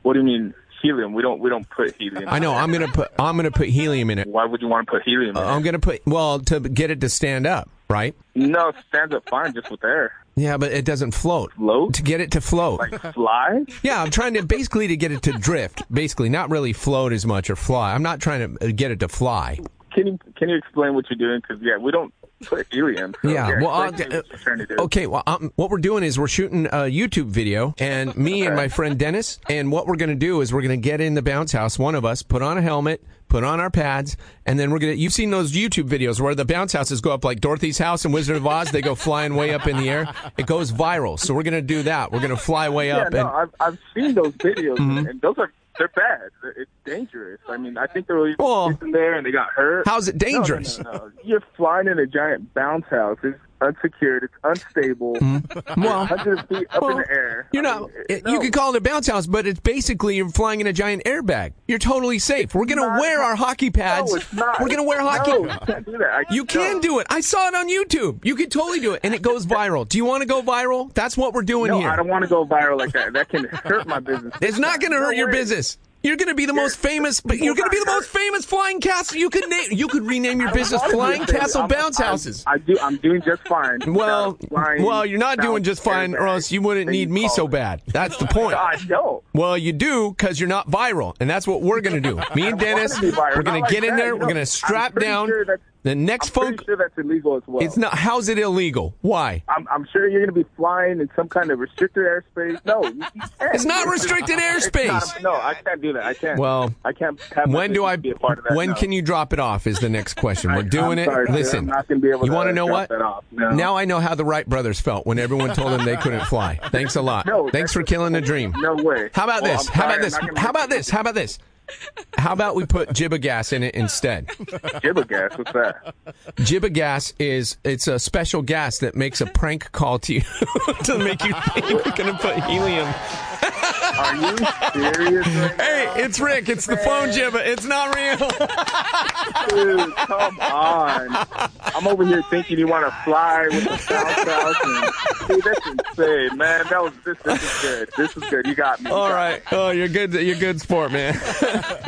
What do you mean helium? We don't put helium. I know. I'm gonna put helium in it. Why would you want to put helium in it? I'm gonna put to get it to stand up, right? No, it stands up fine just with air. Yeah, but it doesn't float. Float? To get it to float. Like fly? Yeah, I'm trying to to get it to drift. Basically, not really float as much or fly. I'm not trying to get it to fly. Can you explain what you're doing? Because we don't put helium. So okay. Well, what we're doing is we're shooting a YouTube video, and me and my friend Dennis. And what we're going to do is we're going to get in the bounce house. One of us put on a helmet, put on our pads, and then you've seen those YouTube videos where the bounce houses go up like Dorothy's house in Wizard of Oz. They go flying way up in the air. It goes viral. So we're going to do that. We're going to fly way up. I've seen those videos, and they're bad. It's dangerous. I mean, I think there were people in there and they got hurt. How's it dangerous? No. You're flying in a giant bounce house. It's unsecured. It's unstable. 100 feet up in the air. You could call it a bounce house, but it's basically you're flying in a giant airbag. You're totally safe. We're going to wear our hockey pads. No, it's not. We're going to wear hockey. No, you can't do that. You can do it. I saw it on YouTube. You could totally do it, and it goes viral. Do you want to go viral? That's what we're doing here. No, I don't want to go viral like that. That can hurt my business. It's not going to hurt your business. You're going to be the most famous. You're going to be the most famous flying castle. You could rename your business Flying Castle Bounce Houses. I'm doing just fine. Well, you're not doing just fine, or else you wouldn't need me so bad. That's the point. I know. Well, you do because you're not viral, and that's what we're going to do. Me and Dennis, we're going to get in there. We're going to strap down. The next I'm pretty sure that's illegal as well. It's not. How's it illegal? Why? I'm sure you're going to be flying in some kind of restricted airspace. No, you can't. It's not restricted airspace. No, I can't do that. I can't. Well, I can't have be a part of that. When can you drop it off? Is the next question. We're doing it. Sorry, listen, I'm not going to be able you want to know what? That off. No. Now I know how the Wright brothers felt when everyone told them they couldn't fly. Thanks a lot. Thanks for killing the dream. No way. How about this? How about this? How about this? How about this? How about we put Jibba gas in it instead? Jibba gas? What's that? Jibba gas it's a special gas that makes a prank call to you to make you think you're going to put helium. Are you serious? Hey, it's Rick. It's the phone Jibba. It's not real. Dude, come on. I'm over here thinking you want to fly with the bounce house. Dude, that's insane, man. This is good. This is good. You got me. All right. Oh, you're good. You're good sport, man.